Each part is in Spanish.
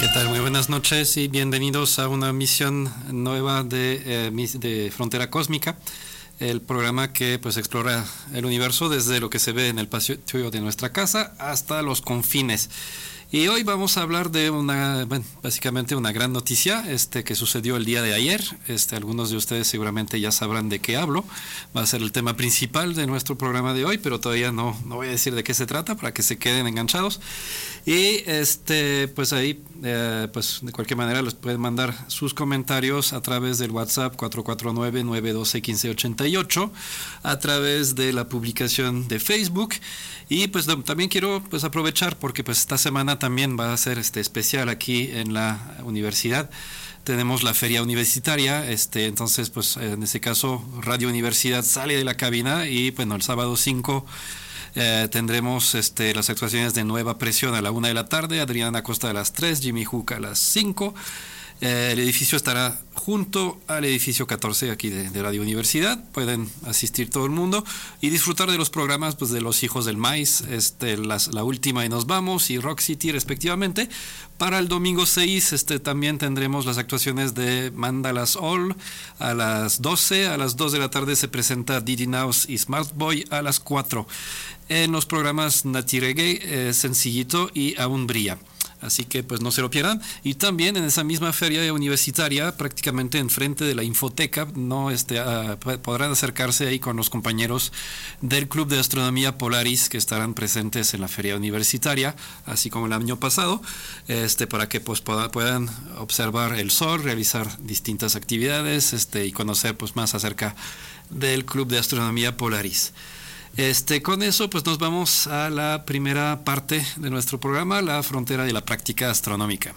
tal? Muy buenas noches y bienvenidos a una misión nueva de Frontera Cósmica, el programa que pues explora el universo desde lo que se ve en el patio de nuestra casa hasta los confines. Y hoy vamos a hablar de básicamente una gran noticia que sucedió el día de ayer. Algunos de ustedes seguramente ya sabrán de qué hablo. Va a ser el tema principal de nuestro programa de hoy, pero todavía no voy a decir de qué se trata para que se queden enganchados. Y pues ahí, pues de cualquier manera les pueden mandar sus comentarios a través del WhatsApp 449-912-1588, a través de la publicación de Facebook. Y pues también quiero pues aprovechar porque pues esta semana también va a ser especial aquí en la universidad. Tenemos la feria universitaria, entonces pues en ese caso Radio Universidad sale de la cabina y bueno, el sábado 5 tendremos las actuaciones de Nueva Presión a la 1 de la tarde, Adriana Acosta a las 3, Jimmy Hook a las 5. El edificio estará junto al edificio 14 aquí de Radio Universidad. Pueden asistir todo el mundo y disfrutar de los programas pues, de Los Hijos del Maíz, La Última y Nos Vamos y Rock City respectivamente. Para el domingo 6 también tendremos las actuaciones de Mandalas All a las 12. A las 2 de la tarde se presenta Didi Naus y Smart Boy a las 4. En los programas Nati Reggae, Sencillito y Aún Brilla. Así que pues no se lo pierdan. Y también en esa misma feria universitaria, prácticamente enfrente de la Infoteca, podrán acercarse ahí con los compañeros del Club de Astronomía Polaris que estarán presentes en la feria universitaria, así como el año pasado, para que pues puedan observar el sol, realizar distintas actividades y conocer pues más acerca del Club de Astronomía Polaris. Con eso pues nos vamos a la primera parte de nuestro programa, la frontera de la práctica astronómica.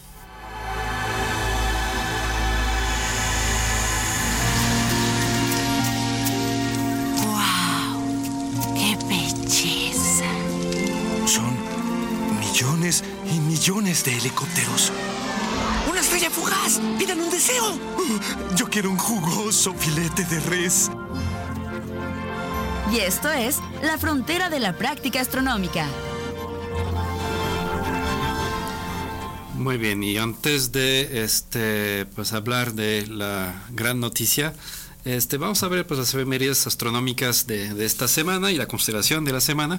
¡Wow! ¡Qué belleza! Son millones y millones de helicópteros. ¡Una estrella fugaz! ¡Pidan un deseo! Yo quiero un jugoso filete de res. Y esto es la frontera de la práctica astronómica. Muy bien, y antes de pues hablar de la gran noticia, vamos a ver pues las efemérides astronómicas de esta semana y la constelación de la semana.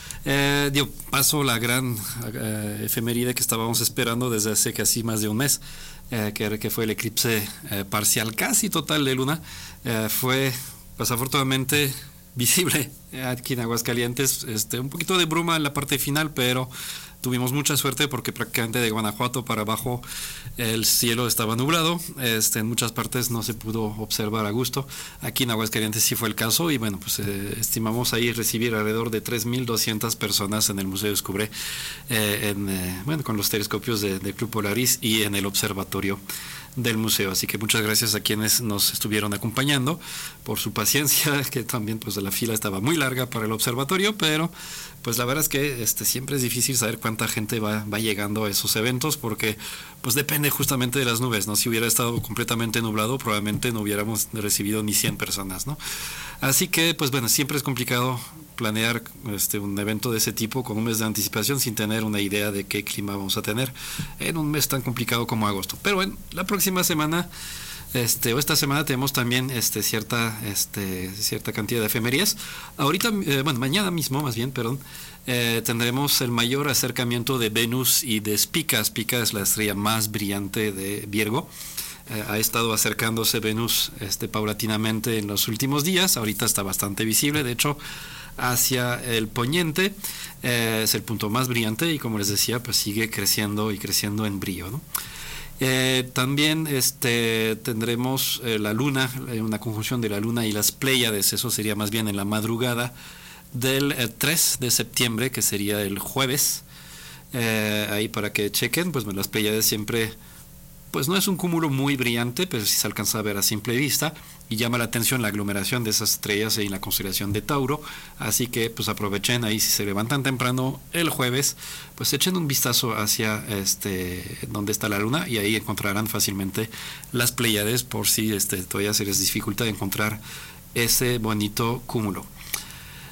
Paso la gran efeméride que estábamos esperando desde hace casi más de un mes, que fue el eclipse parcial casi total de luna. Fue pues afortunadamente visible aquí en Aguascalientes, un poquito de bruma en la parte final, pero tuvimos mucha suerte porque prácticamente de Guanajuato para abajo el cielo estaba nublado, en muchas partes no se pudo observar a gusto. Aquí en Aguascalientes sí fue el caso y bueno, pues estimamos ahí recibir alrededor de 3,200 personas en el Museo Descubre, con los telescopios de Club Polaris y en el observatorio del museo. Así que muchas gracias a quienes nos estuvieron acompañando por su paciencia, que también pues la fila estaba muy larga para el observatorio, pero pues la verdad es que siempre es difícil saber cuánta gente va llegando a esos eventos porque pues depende justamente de las nubes, ¿no? Si hubiera estado completamente nublado probablemente no hubiéramos recibido ni 100 personas, ¿no? Así que pues bueno, siempre es complicado planear un evento de ese tipo con un mes de anticipación sin tener una idea de qué clima vamos a tener en un mes tan complicado como agosto. Pero bueno, la próxima semana o esta semana tenemos también cierta cantidad de efemerías. Ahorita, mañana mismo más bien, tendremos el mayor acercamiento de Venus y de Spica. Spica es la estrella más brillante de Virgo. Ha estado acercándose Venus paulatinamente en los últimos días. Ahorita está bastante visible, de hecho hacia el poniente es el punto más brillante y como les decía pues sigue creciendo y creciendo en brillo, ¿no? También tendremos la luna, una conjunción de la luna y las Pléyades. Eso sería más bien en la madrugada del 3 de septiembre, que sería el jueves. Ahí para que chequen, pues las Pléyades siempre, pues no es un cúmulo muy brillante, pero sí se alcanza a ver a simple vista y llama la atención la aglomeración de esas estrellas en la constelación de Tauro. Así que pues aprovechen ahí, si se levantan temprano el jueves, pues echen un vistazo hacia donde está la luna y ahí encontrarán fácilmente las Pléyades por si todavía se les dificulta encontrar ese bonito cúmulo.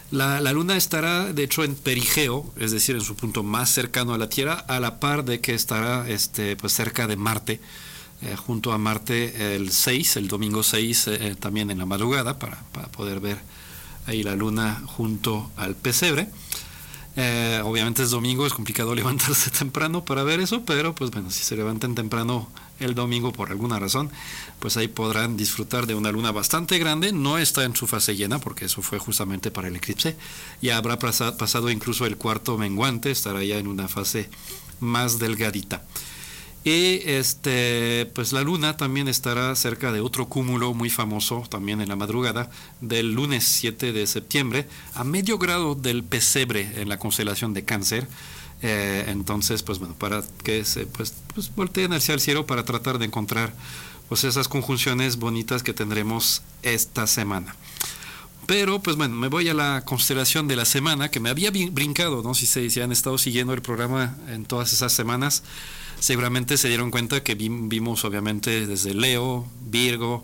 La luna estará, de hecho, en perigeo, es decir, en su punto más cercano a la Tierra, a la par de que estará pues cerca de Marte, junto a Marte el domingo 6, también en la madrugada, para poder ver ahí la luna junto al pesebre. Obviamente es domingo, es complicado levantarse temprano para ver eso, pero pues bueno, si se levantan temprano el domingo por alguna razón, pues ahí podrán disfrutar de una luna bastante grande. No está en su fase llena, porque eso fue justamente para el eclipse. Ya habrá pasado incluso el cuarto menguante, estará ya en una fase más delgadita. Y pues la luna también estará cerca de otro cúmulo muy famoso también en la madrugada del lunes 7 de septiembre, a medio grado del pesebre en la constelación de Cáncer. Entonces, pues bueno, para que se pues volteen hacia el cielo para tratar de encontrar pues esas conjunciones bonitas que tendremos esta semana. Pero pues bueno, me voy a la constelación de la semana, que me había brincado, ¿no? Si han estado siguiendo el programa en todas esas semanas, seguramente se dieron cuenta que vimos obviamente desde Leo, Virgo,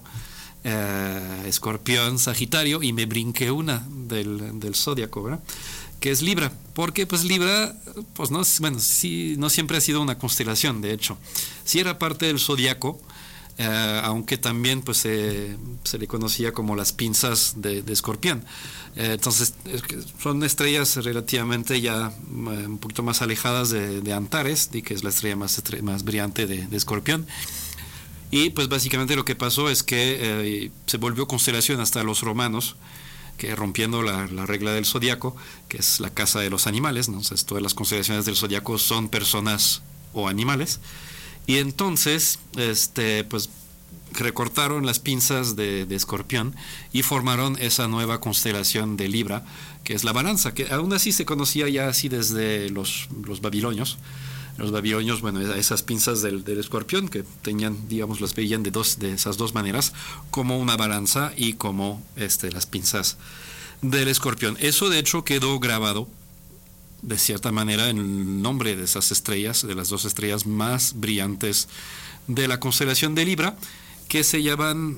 Escorpión, Sagitario, y me brinqué una del zodiaco, ¿verdad? Que es Libra, porque pues Libra, pues no, bueno, sí, no siempre ha sido una constelación, de hecho, sí era parte del zodiaco, aunque también pues se le conocía como las pinzas de Escorpión. Entonces son estrellas relativamente ya un poquito más alejadas de Antares, que es la estrella más brillante de Escorpión. Y pues básicamente lo que pasó es que se volvió constelación hasta los romanos, que rompiendo la regla del zodiaco, que es la casa de los animales, ¿no? Entonces, todas las constelaciones del zodiaco son personas o animales. Y entonces, pues recortaron las pinzas de Escorpión y formaron esa nueva constelación de Libra, que es la balanza, que aún así se conocía ya así desde los babilonios. Los babilonios, bueno, esas pinzas del Escorpión, que tenían, digamos, las veían de esas dos maneras, como una balanza y como las pinzas del Escorpión. Eso de hecho quedó grabado de cierta manera en el nombre de esas estrellas, de las dos estrellas más brillantes de la constelación de Libra, que se llaman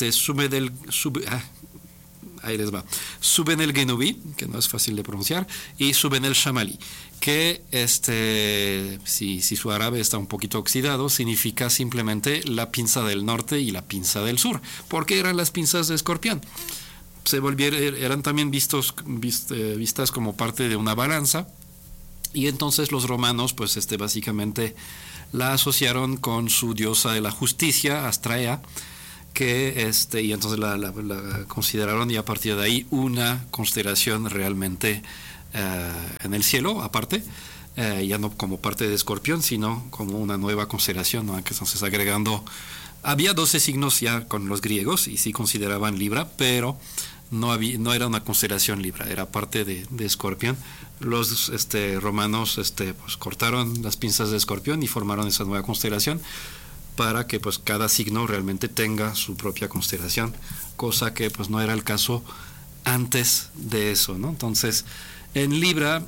ahí les va, Suben el Genubi, que no es fácil de pronunciar, y Suben el Shamali, que si su árabe está un poquito oxidado, significa simplemente la pinza del norte y la pinza del sur, porque eran las pinzas de Escorpión. Eran también vistas como parte de una balanza, y entonces los romanos pues básicamente la asociaron con su diosa de la justicia, Astraea, que y entonces la consideraron, y a partir de ahí una constelación realmente en el cielo, aparte, ya no como parte de Escorpión, sino como una nueva constelación, ¿no? Entonces había 12 signos ya con los griegos, y sí consideraban Libra, pero no era una constelación Libra, era parte de Escorpión. Los romanos pues cortaron las pinzas de Escorpión y formaron esa nueva constelación, para que pues cada signo realmente tenga su propia constelación, cosa que pues no era el caso antes de eso, ¿no? Entonces, en Libra,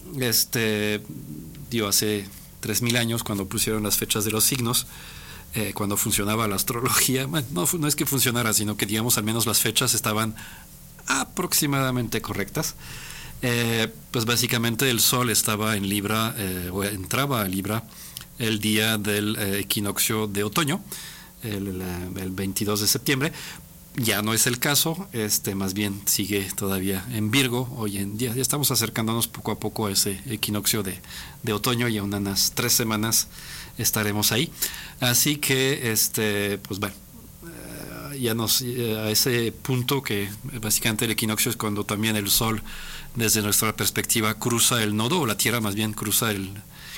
hace 3000 años, cuando pusieron las fechas de los signos, cuando funcionaba la astrología, bueno, no es que funcionara, sino que digamos al menos las fechas estaban aproximadamente correctas. Pues básicamente el Sol estaba en Libra, o entraba a Libra el día del equinoccio de otoño, el 22 de septiembre. Ya no es el caso, más bien sigue todavía en Virgo hoy en día. Ya estamos acercándonos poco a poco a ese equinoccio de otoño, y en unas 3 semanas estaremos ahí. Así que, pues bueno, ya a ese punto, que básicamente el equinoccio es cuando también el Sol, desde nuestra perspectiva, cruza el nodo, o la Tierra más bien cruza el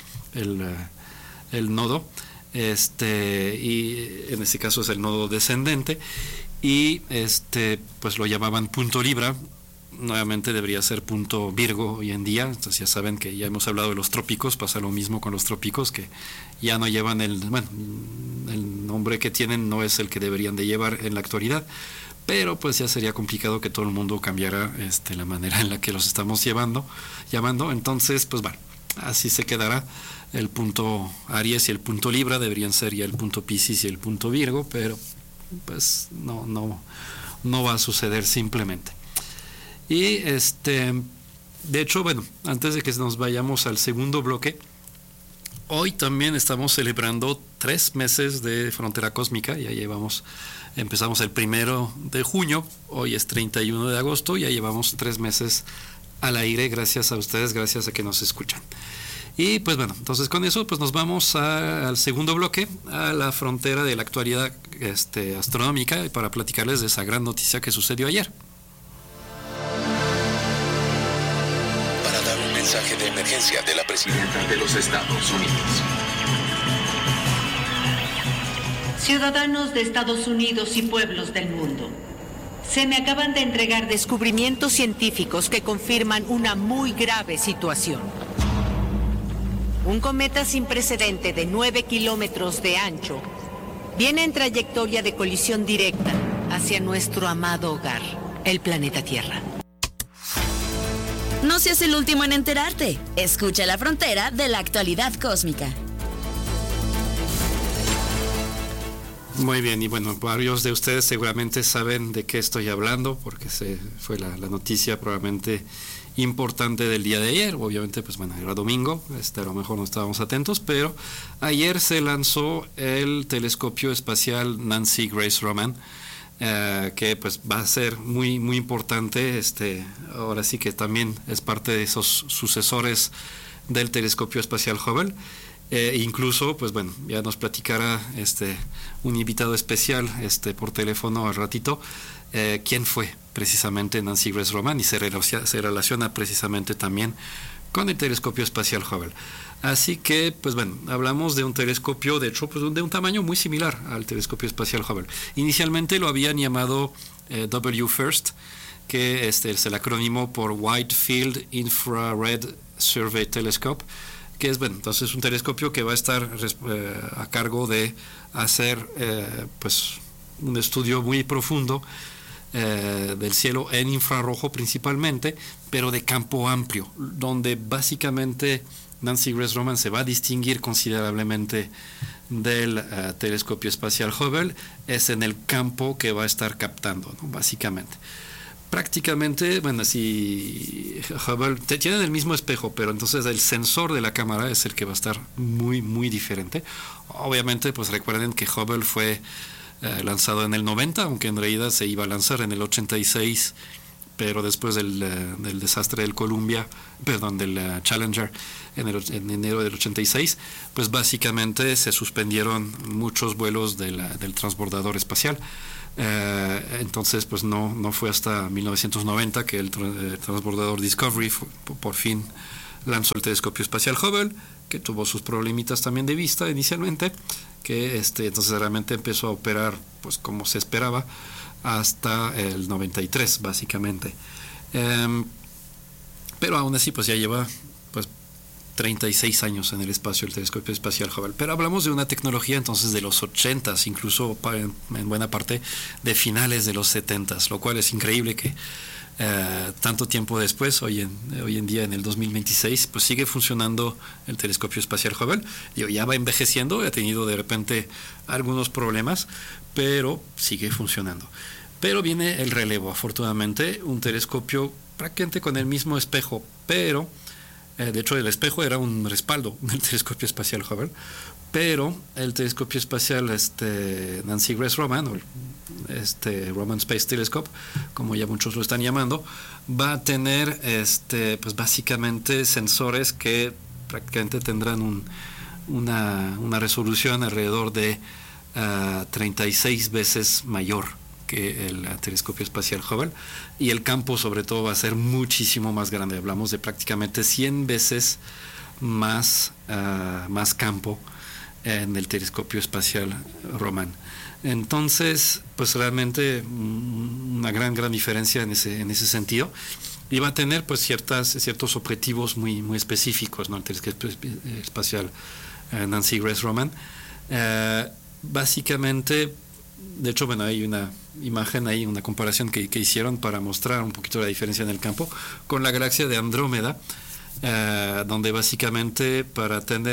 nodo, y en este caso es el nodo descendente, y pues lo llamaban punto Libra. Nuevamente debería ser punto Virgo hoy en día. Entonces ya saben que ya hemos hablado de los trópicos, pasa lo mismo con los trópicos, que ya no llevan el nombre que tienen, no es el que deberían de llevar en la actualidad, pero pues ya sería complicado que todo el mundo cambiara la manera en la que los estamos llamando. Entonces pues bueno, así se quedará. El punto Aries y el punto Libra deberían ser ya el punto Piscis y el punto Virgo, pero pues no va a suceder simplemente. Y de hecho, bueno, antes de que nos vayamos al segundo bloque, hoy también estamos celebrando 3 meses de Frontera Cósmica. Empezamos el 1 de junio, hoy es 31 de agosto, ya llevamos 3 meses al aire, gracias a ustedes, gracias a que nos escuchan. Y pues bueno, entonces con eso pues nos vamos al segundo bloque, a la frontera de la actualidad astronómica, para platicarles de esa gran noticia que sucedió ayer. Para dar un mensaje de emergencia de la presidenta de los Estados Unidos. Ciudadanos de Estados Unidos y pueblos del mundo, se me acaban de entregar descubrimientos científicos que confirman una muy grave situación. Un cometa sin precedente de 9 kilómetros de ancho viene en trayectoria de colisión directa hacia nuestro amado hogar, el planeta Tierra. No seas el último en enterarte. Escucha La Frontera de la actualidad cósmica. Muy bien, y bueno, varios de ustedes seguramente saben de qué estoy hablando, porque fue la noticia probablemente importante del día de ayer. Obviamente, pues bueno, era domingo, a lo mejor no estábamos atentos, pero ayer se lanzó el telescopio espacial Nancy Grace Roman, que pues va a ser muy, muy importante. Ahora sí que también es parte de esos sucesores del telescopio espacial Hubble. Incluso, pues bueno, ya nos platicará un invitado especial por teléfono al ratito, quién fue precisamente Nancy Grace Roman, y se relaciona precisamente también con el telescopio espacial Hubble. Así que, pues bueno, hablamos de un telescopio, de hecho, pues de un tamaño muy similar al telescopio espacial Hubble. Inicialmente lo habían llamado WFIRST, que es el acrónimo por Wide Field Infrared Survey Telescope, que es, bueno, entonces un telescopio que va a estar a cargo de hacer pues un estudio muy profundo del cielo en infrarrojo principalmente, pero de campo amplio, donde básicamente Nancy Grace Roman se va a distinguir considerablemente del telescopio espacial Hubble, es en el campo que va a estar captando, ¿no? Básicamente. Prácticamente, bueno, si Hubble tienen el mismo espejo, pero entonces el sensor de la cámara es el que va a estar muy, muy diferente. Obviamente, pues recuerden que Hubble fue lanzado en el 90, aunque en realidad se iba a lanzar en el 86, pero después del desastre del del Challenger en enero del 86, pues básicamente se suspendieron muchos vuelos del transbordador espacial. Entonces pues no fue hasta 1990 que el transbordador Discovery por fin lanzó el telescopio espacial Hubble, que tuvo sus problemitas también de vista inicialmente, que entonces realmente empezó a operar pues como se esperaba hasta el 93 básicamente, pero aún así pues ya lleva pues 36 años en el espacio el telescopio espacial Hubble. Pero hablamos de una tecnología entonces de los 80s, incluso en buena parte de finales de los 70s, lo cual es increíble que tanto tiempo después, hoy en día en el 2026, pues sigue funcionando el telescopio espacial Hubble. Ya va envejeciendo, ha tenido de repente algunos problemas, pero sigue funcionando. Pero viene el relevo, afortunadamente, un telescopio prácticamente con el mismo espejo, pero de hecho el espejo era un respaldo del telescopio espacial Hubble, pero el telescopio espacial Nancy Grace Roman, o Roman Space Telescope, como ya muchos lo están llamando, va a tener pues básicamente sensores que prácticamente tendrán una resolución alrededor de 36 veces mayor que el telescopio espacial Hubble, y el campo sobre todo va a ser muchísimo más grande. Hablamos de prácticamente 100 veces más campo en el telescopio espacial Roman. Entonces, pues realmente una gran diferencia en ese sentido, y va a tener pues ciertos objetivos muy específicos, ¿no? El telescopio espacial Nancy Grace Roman. Básicamente, de hecho, bueno, hay una imagen ahí, una comparación que hicieron para mostrar un poquito la diferencia en el campo con la galaxia de Andrómeda, donde básicamente para tener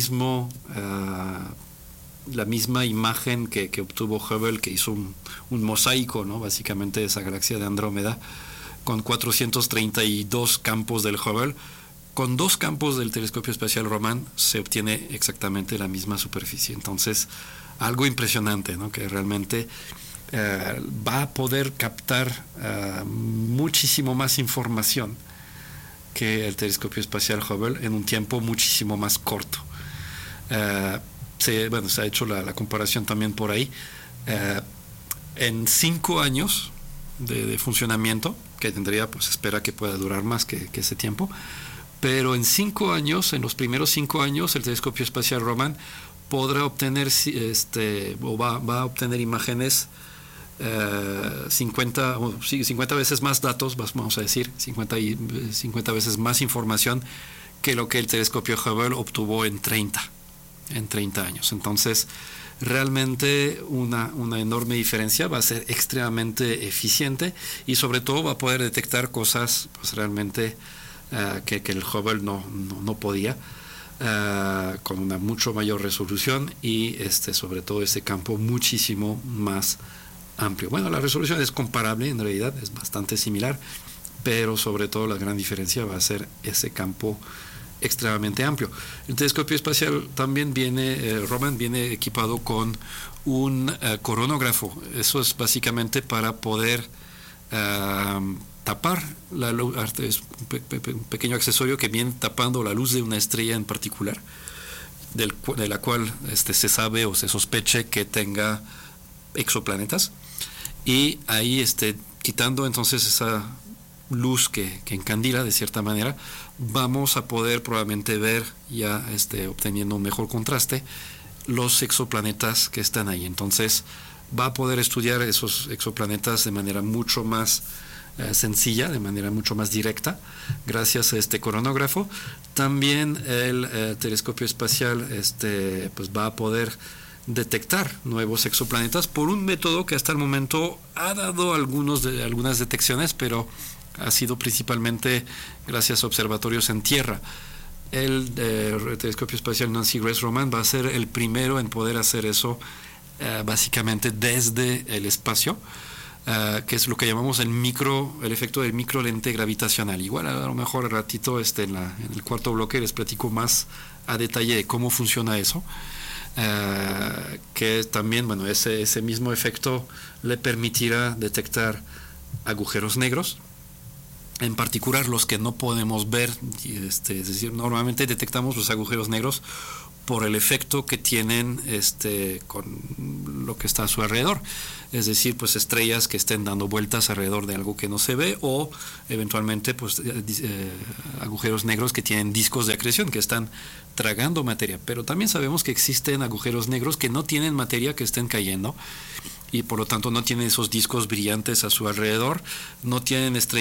la misma imagen que obtuvo Hubble, que hizo un mosaico, ¿no? Básicamente de esa galaxia de Andrómeda, con 432 campos del Hubble. Con 2 campos del telescopio espacial Raman se obtiene exactamente la misma superficie. Entonces, algo impresionante, ¿no? Que realmente va a poder captar muchísimo más información que el telescopio espacial Hubble en un tiempo muchísimo más corto. Se ha hecho la comparación también por ahí. En 5 años de funcionamiento, que tendría, pues espera que pueda durar más que ese tiempo, pero en 5 años, en los primeros 5 años, el telescopio espacial Raman podrá obtener, va a obtener imágenes 50 veces más datos, vamos a decir, 50 veces más información que lo que el telescopio Hubble obtuvo en 30 años. Entonces, realmente una enorme diferencia, va a ser extremadamente eficiente y sobre todo va a poder detectar cosas pues realmente que el Hubble no podía, con una mucho mayor resolución y sobre todo ese campo muchísimo más amplio. Bueno, la resolución es comparable, en realidad es bastante similar, pero sobre todo la gran diferencia va a ser ese campo extremadamente amplio. El telescopio espacial también Raman viene equipado con un coronógrafo. Eso es básicamente para poder tapar la luz. Es un pequeño accesorio que viene tapando la luz de una estrella en particular, de la cual se sabe o se sospeche que tenga exoplanetas, y ahí quitando entonces esa luz que encandila de cierta manera, vamos a poder probablemente ver ya obteniendo un mejor contraste los exoplanetas que están ahí. Entonces va a poder estudiar esos exoplanetas de manera mucho más sencilla, de manera mucho más directa, gracias a este coronógrafo. También el telescopio espacial pues va a poder detectar nuevos exoplanetas por un método que hasta el momento ha dado algunas detecciones, pero ha sido principalmente gracias a observatorios en tierra. El telescopio espacial Nancy Grace Roman va a ser el primero en poder hacer eso, básicamente desde el espacio, que es lo que llamamos el efecto del microlente gravitacional. Igual a lo mejor al ratito en el cuarto bloque les platico más a detalle de cómo funciona eso, que también, bueno, ese mismo efecto le permitirá detectar agujeros negros, en particular los que no podemos ver. Es decir, normalmente detectamos los agujeros negros por el efecto que tienen con lo que está a su alrededor, es decir, pues estrellas que estén dando vueltas alrededor de algo que no se ve, o eventualmente pues agujeros negros que tienen discos de acreción, que están tragando materia. Pero también sabemos que existen agujeros negros que no tienen materia, que estén cayendo, y por lo tanto no tienen esos discos brillantes a su alrededor, no tienen estrellas